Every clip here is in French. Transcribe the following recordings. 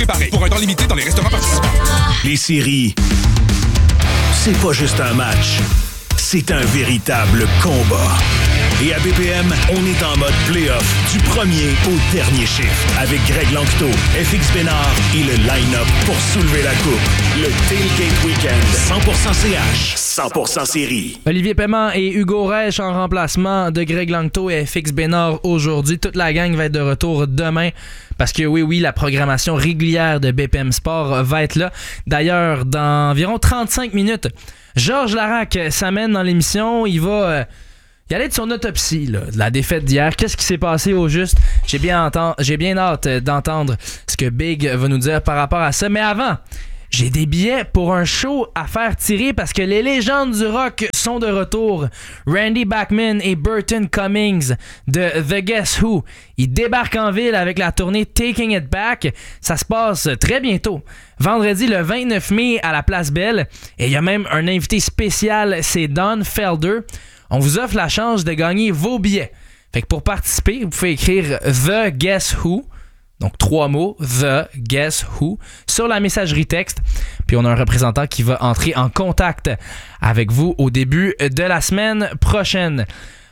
préparés pour un temps limité dans les restaurants participants. Les séries, c'est pas juste un match, c'est un véritable combat. Et à BPM, on est en mode play-off du premier au dernier chiffre avec Greg Lanctot, FX Bénard et le line-up pour soulever la coupe. Le Tailgate Weekend, 100% CH, 100% série. Olivier Paiement et Hugo Reich en remplacement de Greg Lanctot et FX Bénard aujourd'hui. Toute la gang va être de retour demain parce que oui, la programmation régulière de BPM Sport va être là. D'ailleurs, dans environ 35 minutes, Georges Larac s'amène dans l'émission. Il va... Il allait de son autopsie là, de la défaite d'hier. Qu'est-ce qui s'est passé au juste? J'ai bien hâte d'entendre ce que Big va nous dire par rapport à ça. Mais avant, j'ai des billets pour un show à faire tirer parce que les légendes du rock sont de retour. Randy Bachman et Burton Cummings de The Guess Who. Ils débarquent en ville avec la tournée Taking It Back. Ça se passe très bientôt. Vendredi le 29 mai à la Place Belle. Et il y a même un invité spécial, c'est Don Felder. On vous offre la chance de gagner vos billets. Fait que pour participer, vous pouvez écrire The Guess Who, donc 3 mots, The Guess Who, sur la messagerie texte. Puis on a un représentant qui va entrer en contact avec vous au début de la semaine prochaine.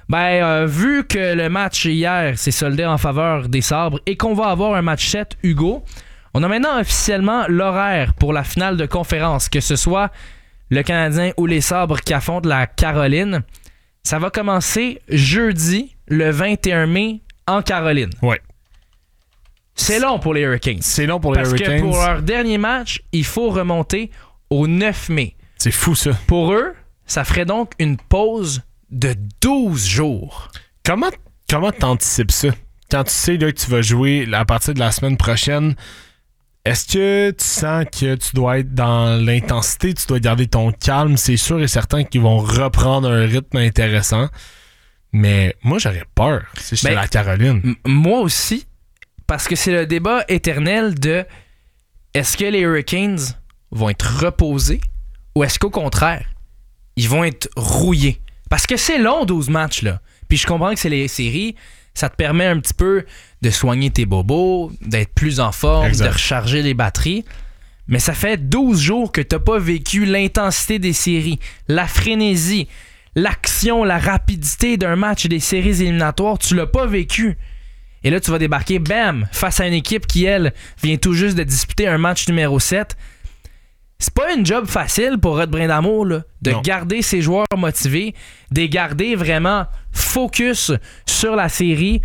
Vu que le match hier s'est soldé en faveur des Sabres et qu'on va avoir un match 7, Hugo, on a maintenant officiellement l'horaire pour la finale de conférence, que ce soit le Canadien ou les Sabres qui affrontent la Caroline. Ça va commencer jeudi, le 21 mai, en Caroline. Ouais. C'est long pour les Hurricanes. C'est long pour les Hurricanes. Parce que pour leur dernier match, il faut remonter au 9 mai. C'est fou, ça. Pour eux, ça ferait donc une pause de 12 jours. Comment t'anticipes ça? Quand tu sais là, que tu vas jouer à partir de la semaine prochaine, est-ce que tu sens que tu dois être dans l'intensité, tu dois garder ton calme? C'est sûr et certain qu'ils vont reprendre un rythme intéressant. Mais moi, j'aurais peur si j'étais à la Caroline. Moi aussi, parce que c'est le débat éternel de est-ce que les Hurricanes vont être reposés ou est-ce qu'au contraire, ils vont être rouillés? Parce que c'est long, 12 matchs, là. Puis je comprends que c'est les séries, ça te permet un petit peu de soigner tes bobos, d'être plus en forme, exact, de recharger les batteries. Mais ça fait 12 jours que t'as pas vécu l'intensité des séries, la frénésie, l'action, la rapidité d'un match des séries éliminatoires. Tu l'as pas vécu. Et là, tu vas débarquer, bam, face à une équipe qui, elle, vient tout juste de disputer un match numéro 7. C'est pas une job facile pour Rod Brindamour là, de garder ses joueurs motivés, de les garder vraiment focus sur la série,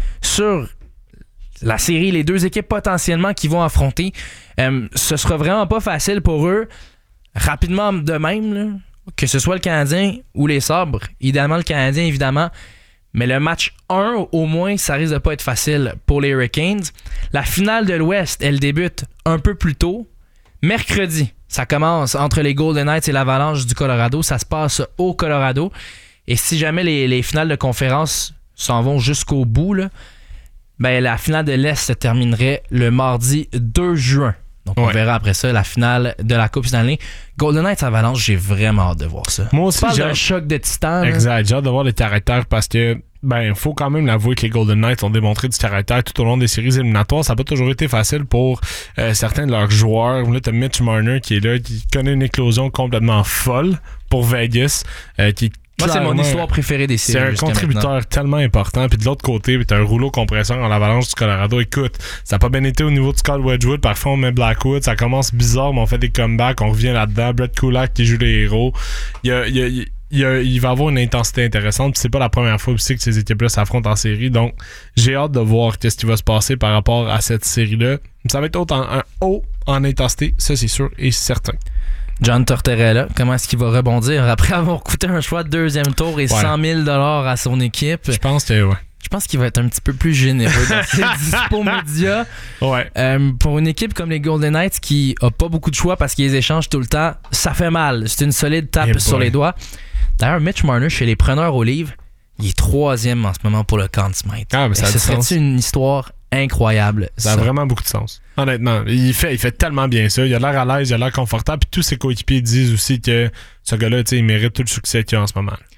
les deux équipes potentiellement qui vont affronter. Ce sera vraiment pas facile pour eux. Rapidement de même, là, que ce soit le Canadien ou les Sabres, idéalement le Canadien évidemment, mais le match 1 au moins, ça risque de pas être facile pour les Hurricanes. La finale de l'Ouest, elle débute un peu plus tôt. Mercredi, ça commence entre les Golden Knights et l'Avalanche du Colorado. Ça se passe au Colorado. Et si jamais les finales de conférence s'en vont jusqu'au bout, là, la finale de l'Est se terminerait le mardi 2 juin. Donc on verra après ça la finale de la Coupe Stanley. Golden Knights Avalanche, j'ai vraiment hâte de voir ça. Moi aussi, j'ai un choc de titan. Exact, j'ai hâte de voir le caractère parce que faut quand même l'avouer que les Golden Knights ont démontré du caractère tout au long des séries éliminatoires. Ça n'a pas toujours été facile pour certains de leurs joueurs. Là, t'as Mitch Marner qui est là, qui connaît une éclosion complètement folle pour Vegas, moi, c'est mon histoire préférée des séries. C'est un contributeur tellement important. Puis de l'autre côté, t'as un rouleau compresseur en l'Avalanche du Colorado. Écoute, ça n'a pas bien été au niveau de Scott Wedgwood. Parfois, on met Blackwood. Ça commence bizarre, mais on fait des comebacks. On revient là-dedans. Brett Kulak qui joue les héros. Il va avoir une intensité intéressante. Puis c'est pas la première fois aussi que ces équipes-là s'affrontent en série. Donc, j'ai hâte de voir ce qui va se passer par rapport à cette série-là. Ça va être haut en intensité. Ça, c'est sûr et certain. John Tortorella, comment est-ce qu'il va rebondir après avoir coûté un choix de deuxième tour et 100 000 $ à son équipe? Je pense que oui. Je pense qu'il va être un petit peu plus généreux dans ses dispos médias. Ouais. Pour une équipe comme les Golden Knights qui a pas beaucoup de choix parce qu'ils échangent tout le temps, ça fait mal. C'est une solide tape sur les doigts. D'ailleurs, Mitch Marner, chez les preneurs au livre, il est 3e en ce moment pour le Conn Smythe. Ce serait une histoire incroyable. Ça a vraiment beaucoup de sens. Honnêtement, il fait tellement bien ça. Il a l'air à l'aise, il a l'air confortable. Puis tous ses coéquipiers disent aussi que ce gars-là, il mérite tout le succès qu'il a en ce moment.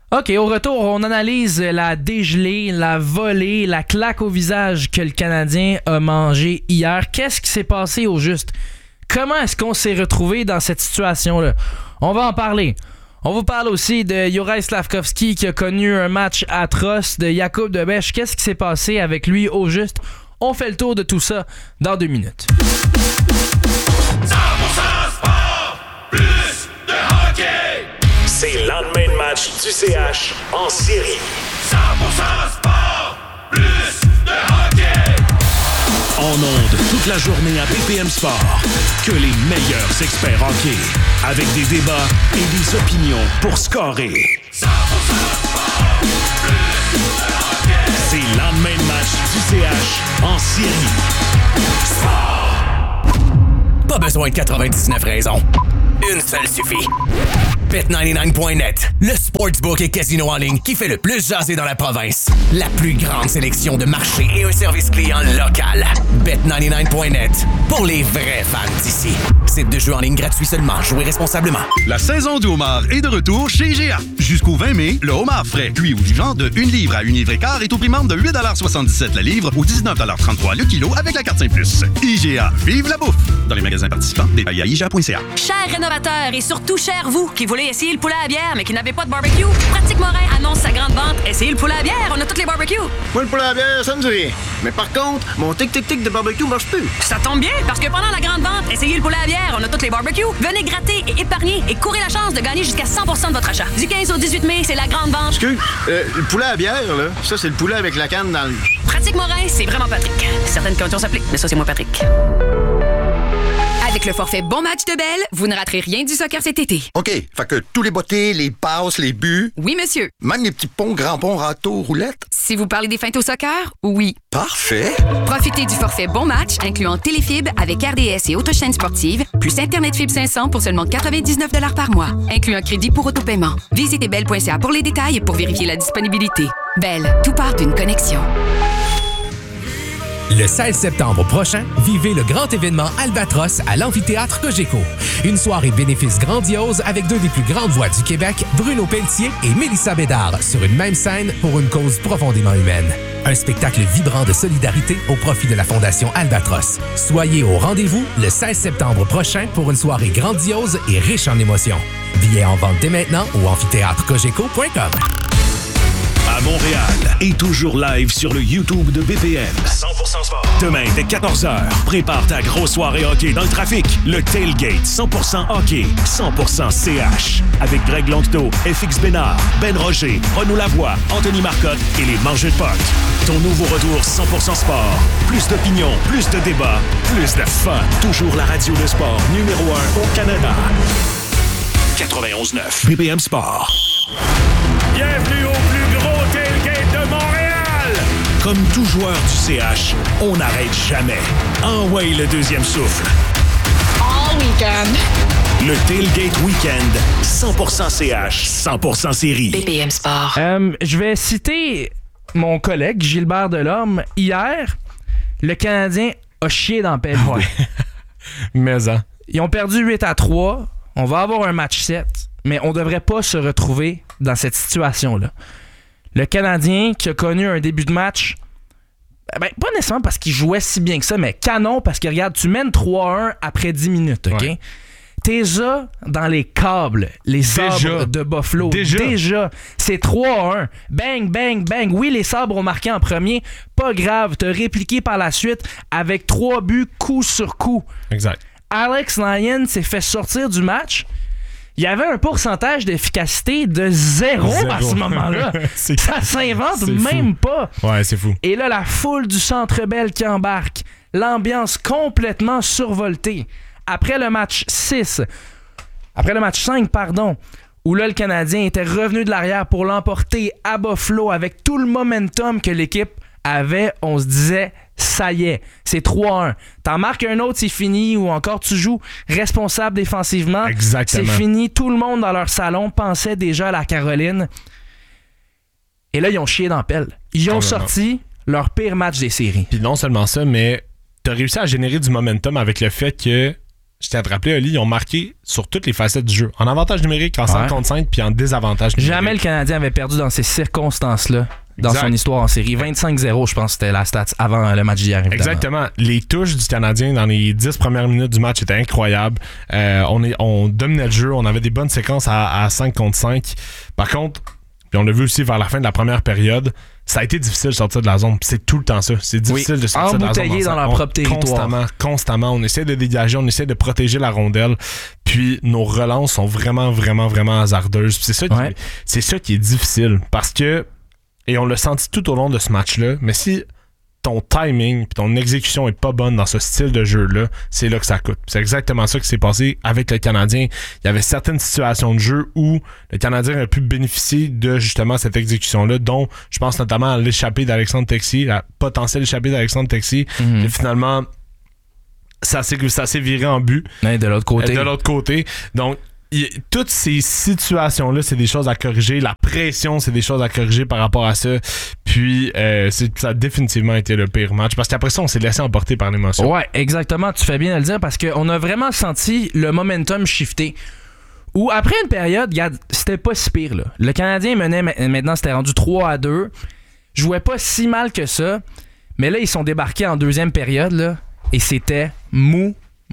OK, au retour, on analyse la dégelée, la volée, la claque au visage que le Canadien a mangé hier. Qu'est-ce qui s'est passé au juste? Comment est-ce qu'on s'est retrouvé dans cette situation-là? On va en parler. On vous parle aussi de Juraj Slafkovský qui a connu un match atroce, de Jakub Dobeš. Qu'est-ce qui s'est passé avec lui au juste? On fait le tour de tout ça dans 2 minutes. 100% sport, plus de hockey. C'est le lendemain de match du CH en série. 100% sport, plus de hockey. En ondes toute la journée à BPM Sport. Que les meilleurs experts hockey. Avec des débats et des opinions pour scorer. 100% sport, plus de hockey. C'est le lendemain de match du CH en série. Sport. Pas besoin de 99 raisons. Une seule suffit. Bet99.net, le sportsbook et casino en ligne qui fait le plus jaser dans la province. La plus grande sélection de marchés et un service client local. Bet99.net, pour les vrais fans d'ici. Site de jeu en ligne gratuit seulement. Jouez responsablement. La saison du homard est de retour chez IGA. Jusqu'au 20 mai, le homard frais, cuit ou vivant de 1 livre à 1 livre et quart est au prix membre de 8,77$ la livre ou 19,33$ le kilo avec la carte Saint-Plus. IGA, vive la bouffe! Dans les magasins participants, détails à IGA.ca. Chers rénovateurs et surtout chers vous qui voulez essayer le poulet à bière mais qui n'avez pas de barbecue, Pratique Morin annonce sa grande vente. Essayez le poulet à bière, on a toutes les barbecues. Moi, le poulet à bière, ça me dit rien. Mais par contre, mon tic-tic-tic de barbecue marche plus. Ça tombe bien parce que pendant la grande vente, essayez le poulet à bière, on a toutes les barbecues. Venez gratter et épargner et courez la chance de gagner jusqu'à 100% de votre achat. Du 15 au 18 mai, c'est la grande vente. Excuse, le poulet à bière, là, ça, c'est le poulet avec la canne dans le... Pratique Morin, c'est vraiment Patrick. Certaines conditions s'appliquent, mais ça, c'est moi, Patrick. Avec le forfait Bon Match de Bell, vous ne raterez rien du soccer cet été. OK, fait que tous les bottées, les passes, les buts... Oui, monsieur. Même les petits ponts, grands ponts, râteaux, roulettes... Si vous parlez des feintes au soccer, oui. Parfait! Profitez du forfait Bon Match, incluant Téléfibre avec RDS et autres chaînes sportives, plus Internet Fibre 500 pour seulement 99$ par mois, inclut un crédit pour autopaiement. Visitez bell.ca pour les détails et pour vérifier la disponibilité. Bell, tout part d'une connexion. Le 16 septembre prochain, vivez le grand événement Albatros à l'amphithéâtre Cogeco. Une soirée bénéfice grandiose avec 2 des plus grandes voix du Québec, Bruno Pelletier et Mélissa Bédard, sur une même scène pour une cause profondément humaine. Un spectacle vibrant de solidarité au profit de la Fondation Albatros. Soyez au rendez-vous le 16 septembre prochain pour une soirée grandiose et riche en émotions. Billets en vente dès maintenant au amphithéâtrecogeco.com. À Montréal et toujours live sur le YouTube de BPM. 100% sport. Demain dès 14h, prépare ta grosse soirée hockey dans le trafic. Le Tailgate 100% hockey, 100% CH. Avec Greg Langto, FX Bénard, Ben Roger, Renaud Lavoie, Anthony Marcotte et les Mangeux de Potes. Ton nouveau retour 100% sport. Plus d'opinion, plus de débats, plus de fun. Toujours la radio de sport numéro 1 au Canada. 91.9 BPM Sport. Bienvenue au plus gros tailgate de Montréal! Comme tout joueur du CH, on n'arrête jamais. Envoie le deuxième souffle. All weekend. Le Tailgate Weekend, 100% CH, 100% série. BPM Sport. Je vais citer mon collègue Gilbert Delorme. Hier, le Canadien a chié dans le pelle. Ouais. Mais hein. Ils ont perdu 8-3. On va avoir un match 7. Mais on devrait pas se retrouver dans cette situation-là. Le Canadien qui a connu un début de match, pas nécessairement parce qu'il jouait si bien que ça, mais canon parce que regarde, tu mènes 3-1 après 10 minutes, OK? Ouais. T'es là dans les câbles, les sabres de Buffalo. Déjà. C'est 3-1. Bang, bang, bang. Oui, les sabres ont marqué en premier. Pas grave. T'as répliqué par la suite avec 3 buts coup sur coup. Exact. Alex Lyon s'est fait sortir du match. Il y avait un pourcentage d'efficacité de 0 à ce moment-là. Ça s'invente même pas. Ouais, c'est fou. Et là, la foule du Centre Bell qui embarque. L'ambiance complètement survoltée. Après le match 5, où là, le Canadien était revenu de l'arrière pour l'emporter à Buffalo avec tout le momentum que l'équipe avait, on se disait, ça y est, c'est 3-1. T'en marques un autre, c'est fini, ou encore tu joues responsable défensivement. Exactement. C'est fini. Tout le monde dans leur salon pensait déjà à la Caroline. Et là, ils ont chié dans la pelle. Ils ont sorti leur pire match des séries. Puis non seulement ça, mais t'as réussi à générer du momentum avec le fait que je tiens à te rappeler, Oli, ils ont marqué sur toutes les facettes du jeu. En avantage numérique, en 5 contre 5, puis en désavantage numérique. Jamais le Canadien avait perdu dans ces circonstances-là, dans son histoire en série. 25-0, je pense que c'était la stat avant le match d'hier, évidemment. Exactement. Les touches du Canadien dans les 10 premières minutes du match étaient incroyables. On dominait le jeu, on avait des bonnes séquences à 5 contre 5. Par contre, puis on l'a vu aussi vers la fin de la première période, ça a été difficile de sortir de la zone. C'est tout le temps ça. C'est difficile de sortir de la zone. Embouteillés dans leur propre territoire. Constamment. On essaie de dégager, on essaie de protéger la rondelle. Puis nos relances sont vraiment, vraiment, vraiment hasardeuses. Puis c'est ça qui est difficile. Parce que, et on l'a senti tout au long de ce match-là, mais si ton timing et ton exécution est pas bonne dans ce style de jeu-là, c'est là que ça coûte. C'est exactement ça qui s'est passé avec le Canadien. Il y avait certaines situations de jeu où le Canadien a pu bénéficier de justement cette exécution-là, dont je pense notamment à l'échappée d'Alexandre Texier, la potentielle échappée d'Alexandre Texier. Et finalement, ça s'est viré en but. De l'autre côté. Donc, toutes ces situations-là, c'est des choses à corriger. La pression, c'est des choses à corriger par rapport à ça. Puis, ça a définitivement été le pire match. Parce qu'après ça, on s'est laissé emporter par l'émotion. Ouais, exactement. Tu fais bien de le dire parce qu'on a vraiment senti le momentum shifter. Où, après une période, regarde, c'était pas si pire, là. Le Canadien menait, maintenant, c'était rendu 3-2. Jouait pas si mal que ça. Mais là, ils sont débarqués en deuxième période, là. Et c'était mou.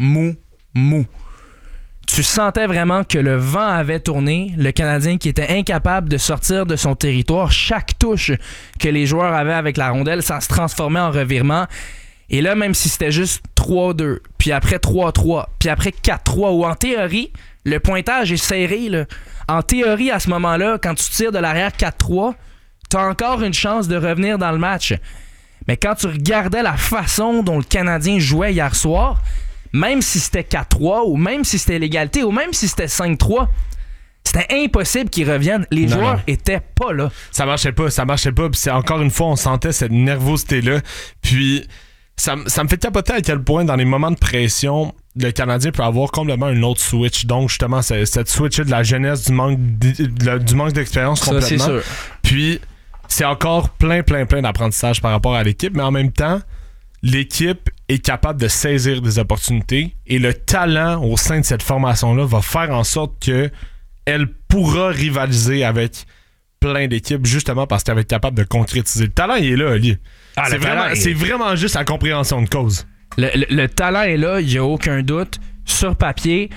Tu sentais vraiment que le vent avait tourné, le Canadien qui était incapable de sortir de son territoire. Chaque touche que les joueurs avaient avec la rondelle, ça se transformait en revirement. Et là, même si c'était juste 3-2, puis après 3-3, puis après 4-3, ou en théorie, le pointage est serré, là. En théorie, à ce moment-là, quand tu tires de l'arrière 4-3, t'as encore une chance de revenir dans le match. Mais quand tu regardais la façon dont le Canadien jouait hier soir, même si c'était 4-3, ou même si c'était l'égalité, ou même si c'était 5-3, c'était impossible qu'ils reviennent. Les joueurs étaient pas là. Ça marchait pas. Puis c'est, encore une fois, on sentait cette nervosité-là. Puis ça me fait capoter à quel point, dans les moments de pression, le Canadien peut avoir complètement une autre switch. Donc, justement, cette switch de la jeunesse, du manque d'expérience complètement. Ça, c'est sûr. Puis, c'est encore plein d'apprentissage par rapport à l'équipe. Mais en même temps, l'équipe est capable de saisir des opportunités et le talent au sein de cette formation-là va faire en sorte qu'elle pourra rivaliser avec plein d'équipes justement parce qu'elle va être capable de concrétiser. Le talent, il est là, Oli. C'est vraiment juste la compréhension de cause. Le talent est là, il n'y a aucun doute. Sur papier,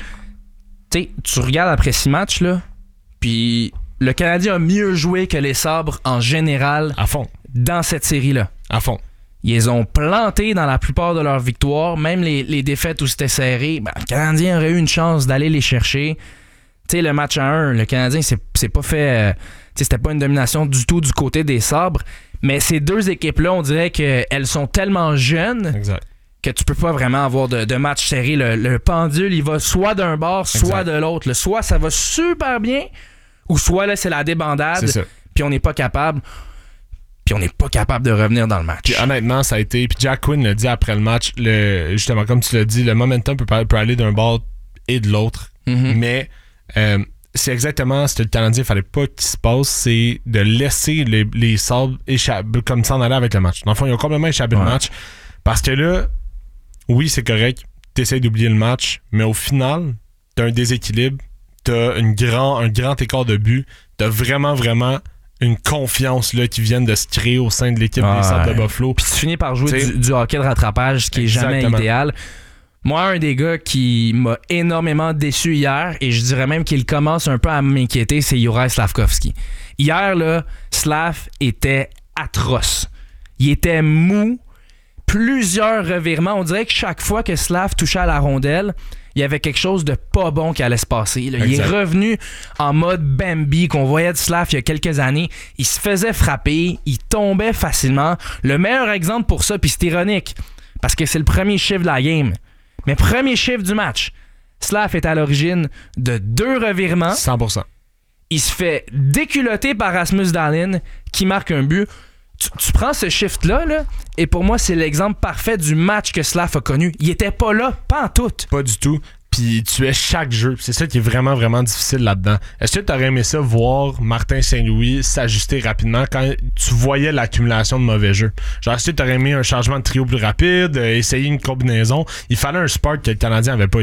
tu regardes après 6 matchs, là, puis le Canadien a mieux joué que les Sabres en général à fond dans cette série-là. À fond. Ils les ont plantés dans la plupart de leurs victoires, même les défaites où c'était serré. Le Canadien aurait eu une chance d'aller les chercher. T'sais, le match à 1, le Canadien, c'est pas fait. C'était pas une domination du tout du côté des Sabres. Mais ces deux équipes-là, on dirait qu'elles sont tellement jeunes que tu peux pas vraiment avoir de match serré. Le pendule, il va soit d'un bord, soit de l'autre. Soit ça va super bien, ou soit là, c'est la débandade. Puis on n'est pas capable. Puis on n'est pas capable de revenir dans le match. Puis honnêtement, ça a été... Puis Jack Quinn l'a dit après le match, justement, comme tu l'as dit, le momentum peut aller d'un bord et de l'autre. Mm-hmm. Mais c'est exactement ce que le Canadien, il fallait pas qu'il se passe, c'est de laisser les Sabres échapper, comme s'en aller avec le match. Dans le fond, ils ont complètement échappé le match. Parce que là, oui, c'est correct, t'essayes d'oublier le match, mais au final, t'as un déséquilibre, t'as un grand écart de but, t'as vraiment une confiance là, qui vient de se créer au sein de l'équipe des Sabres de Buffalo. Puis tu finis par jouer du hockey de rattrapage, ce qui est jamais idéal. Moi, un des gars qui m'a énormément déçu hier, et je dirais même qu'il commence un peu à m'inquiéter, c'est Juraj Slafkovský. Hier, là, Slav était atroce. Il était mou. Plusieurs revirements. On dirait que chaque fois que Slav touchait à la rondelle, il y avait quelque chose de pas bon qui allait se passer. Là. Il est revenu en mode Bambi qu'on voyait de Slav il y a quelques années. Il se faisait frapper, il tombait facilement. Le meilleur exemple pour ça, puis c'est ironique, parce que c'est le premier chiffre de la game, mais premier chiffre du match. Slav est à l'origine de 2 revirements. 100%. Il se fait déculotter par Rasmus Dahlin qui marque un but. Tu prends ce shift-là, là, et pour moi, c'est l'exemple parfait du match que Slav a connu. Il était pas là, pas en tout. Pas du tout. Puis il tuait chaque jeu. C'est ça qui est vraiment difficile là-dedans. Est-ce que tu aurais aimé ça, voir Martin Saint-Louis s'ajuster rapidement quand tu voyais l'accumulation de mauvais jeux? Genre, est-ce que tu aurais aimé un changement de trio plus rapide, essayer une combinaison? Il fallait un spark que le Canadien avait pas hier.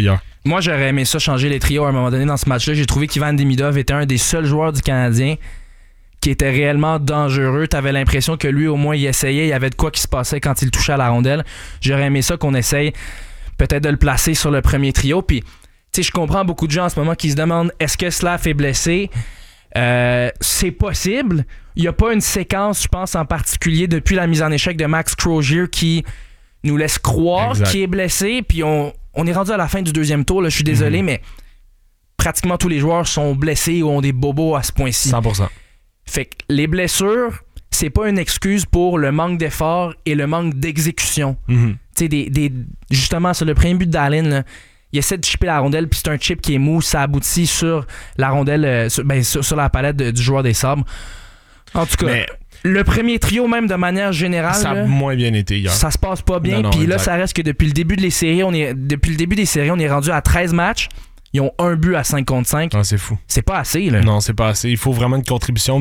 Moi, j'aurais aimé ça changer les trios à un moment donné dans ce match-là. J'ai trouvé qu'Ivan Demidov était un des seuls joueurs du Canadien qui était réellement dangereux. T'avais l'impression que lui, au moins, il essayait. Il y avait de quoi qui se passait quand il touchait à la rondelle. J'aurais aimé ça qu'on essaye peut-être de le placer sur le premier trio. Puis, tu sais, je comprends beaucoup de gens en ce moment qui se demandent est-ce que Slav est blessé? C'est possible. Il n'y a pas une séquence, je pense, en particulier depuis la mise en échec de Max Crozier qui nous laisse croire qu'il est blessé. Puis, on est rendu à la fin du deuxième tour. Là, je suis désolé, mais pratiquement tous les joueurs sont blessés ou ont des bobos à ce point-ci. 100%. Fait que les blessures, c'est pas une excuse pour le manque d'effort et le manque d'exécution. Tu sais, justement, sur le premier but d'Allen, là, il essaie de chipper la rondelle, puis c'est un chip qui est mou, ça aboutit sur la rondelle, sur la palette du joueur des Sabres. En tout cas, le premier trio, même de manière générale, ça a moins bien été hier. Ça se passe pas bien, puis là, ça reste que depuis le début des séries, on est rendu à 13 matchs. Ils ont un but à 5 contre 5. Ah, c'est fou. C'est pas assez, là. Non, c'est pas assez. Il faut vraiment une contribution